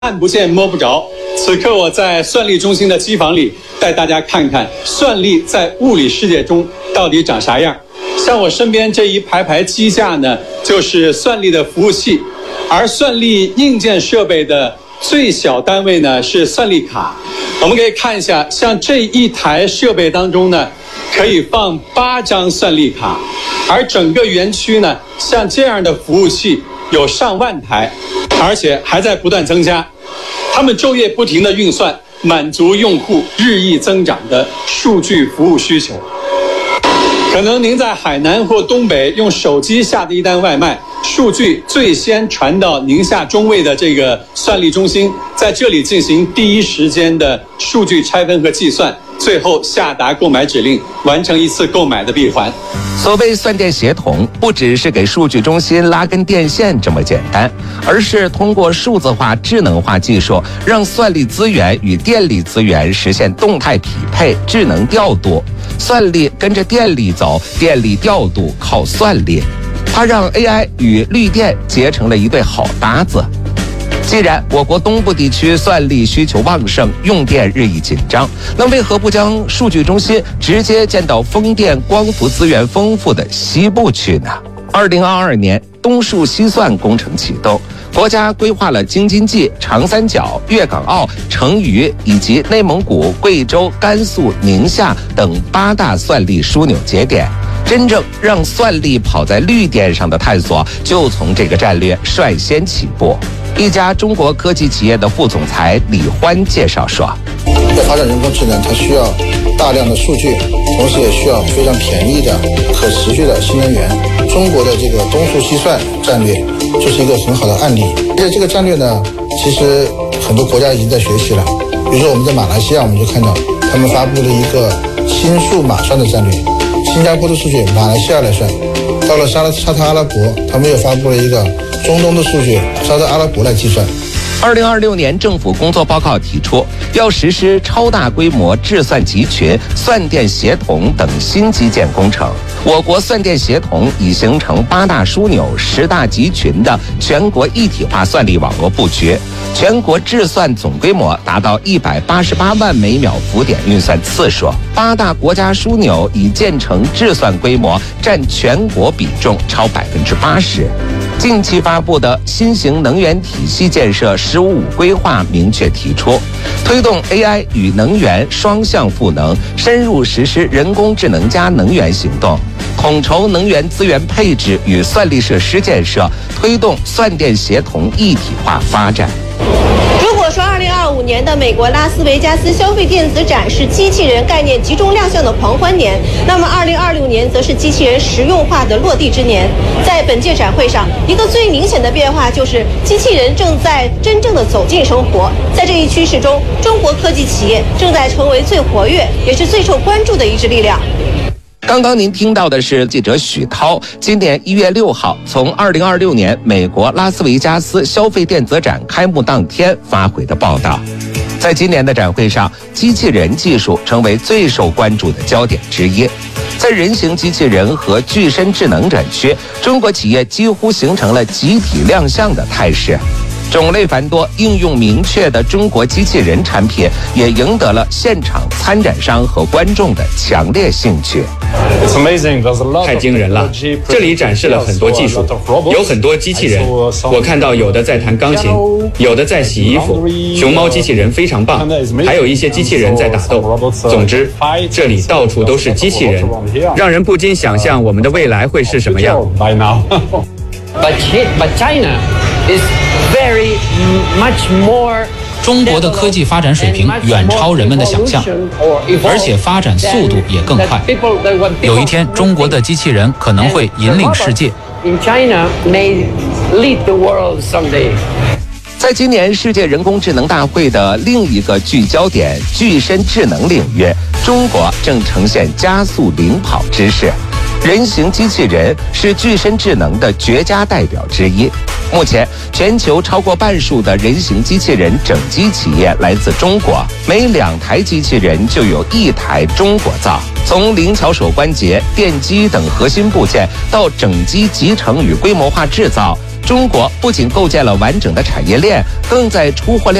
看不见摸不着。此刻我在算力中心的机房里，带大家看看算力在物理世界中到底长啥样。像我身边这一排排机架呢，就是算力的服务器，而算力硬件设备的最小单位呢是算力卡。我们可以看一下，像这一台设备当中呢，可以放8张算力卡，而整个园区呢，像这样的服务器有上万台，而且还在不断增加。他们昼夜不停地运算，满足用户日益增长的数据服务需求。可能您在海南或东北用手机下的一单外卖，数据最先传到宁夏中卫的这个算力中心，在这里进行第一时间的数据拆分和计算，最后下达购买指令，完成一次购买的闭环。 所谓算电协同，不只是给数据中心拉根电线这么简单，而是通过数字化、智能化技术，让算力资源与电力资源实现动态匹配、智能调度。算力跟着电力走，电力调度靠算力，它让 AI 与绿电结成了一对好搭子。既然我国东部地区算力需求旺盛，用电日益紧张，那为何不将数据中心直接建到风电、光伏资源丰富的西部去呢？2022年，东数西算工程启动，国家规划了京津冀、长三角、粤港澳、成渝以及内蒙古、贵州、甘肃、宁夏等8大算力枢纽节点。真正让算力跑在绿电上的探索，就从这个战略率先起步。一家中国科技企业的副总裁李欢介绍说， 要发展人工智能，它需要大量的数据，同时也需要非常便宜的可持续的新能源。中国的这个东数西算战略就是一个很好的案例。而且这个战略呢，其实很多国家已经在学习了。比如说我们在马来西亚，我们就看到他们发布了一个新数码算的战略，新加坡的数据马来西亚来算，到了沙特阿拉伯，他们又发布了一个中东的数据沙特阿拉伯来计算。 2026年政府工作报告提出，要实施超大规模智算集群、算电协同等新基建工程。我国算电协同已形成8大枢纽、10大集群的全国一体化算力网络布局，全国智算总规模达到188万每秒浮点运算次数，8大国家枢纽已建成智算规模占全国比重超80%。近期发布的新型能源体系建设“15+5”规划明确提出，推动 AI 与能源双向赋能，深入实施人工智能加能源行动，统筹能源资源配置与算力设施建设，推动算电协同一体化发展。 如果说2025年的美国拉斯维加斯消费电子展是机器人概念集中亮相的狂欢年，那么2026年则是机器人实用化的落地之年。在本届展会上，一个最明显的变化就是机器人正在真正的走进生活。在这一趋势中，中国科技企业正在成为最活跃也是最受关注的一支力量。 刚刚您听到的是记者许涛今年1月6号从2026年美国拉斯维加斯消费电子展开幕当天发回的报道。在今年的展会上，机器人技术成为最受关注的焦点之一。在人形机器人和具身智能展区，中国企业几乎形成了集体亮相的态势。种类繁多、应用明确的中国机器人产品也赢得了现场参展商和观众的强烈兴趣。 太惊人了！这里展示了很多技术，有很多机器人。我看到有的在弹钢琴，有的在洗衣服。熊猫机器人非常棒，还有一些机器人在打斗。总之，这里到处都是机器人，让人不禁想象我们的未来会是什么样。 But China is very much more. 中国的科技发展水平远超人们的想象，而且发展速度也更快。有一天，中国的机器人可能会引领世界。 在今年世界人工智能大会的另一个聚焦点——具身智能领域，中国正呈现加速领跑之势。人形机器人是具身智能的绝佳代表之一。目前，全球超过半数的人形机器人整机企业来自中国，每2台机器人就有1台中国造。从灵巧手关节、电机等核心部件到整机集成与规模化制造， 中国不仅构建了完整的产业链，更在出货量